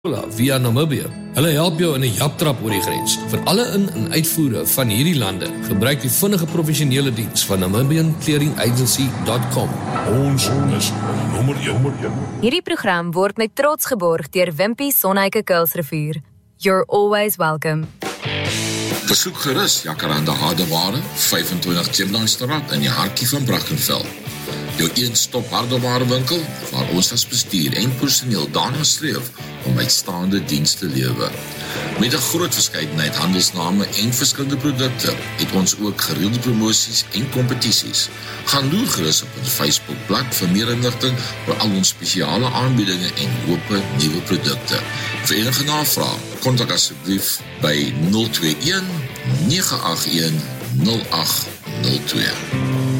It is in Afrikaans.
via Namibië. Hulle help jou in 'n japtrap oor die grens. Vir alle in- en uitvoere van hierdie lande, gebruik die vinnige professionele diens van NamibianClearingAgency.com. Ons is nommer 1. Hierdie program word met trots geborg deur Wimpy Sonheike Kuilsrivier. You're always welcome. Besoek gerus Jacaranda Hardeware, 25 Gemdalstraat in die hartjie van Brackenfell. Jou een-stop hardewarewinkel waar ons as bestuur en personeel daarna streef om uitstaande diens te lewer. Met 'n groot verskeidenheid handelsname en verskillende produkte het ons ook gereelde promosies en kompetisies. Gaan loer gerus op ons Facebookblad vir meer inligting oor al ons spesiale aanbiedinge en hoope nuwe produkte. Vir enige navraag, kontak asseblief by 021 981 0802.